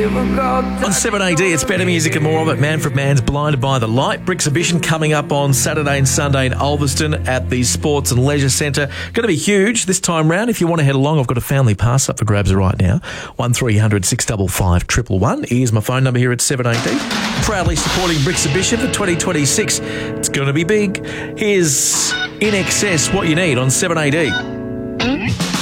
On 7AD, it's better music and more of it. Manfred Mann's Blinded by the Light. Brixhibition coming up on Saturday and Sunday in Ulverston at the Sports and Leisure Centre. Going to be huge this time round. If you want to head along, I've got a family pass up for grabs right now. 1300 655 111. Here's my phone number here at 7AD. Proudly supporting Brixhibition for 2026. It's going to be big. Here's In Excess, What You Need on 7AD.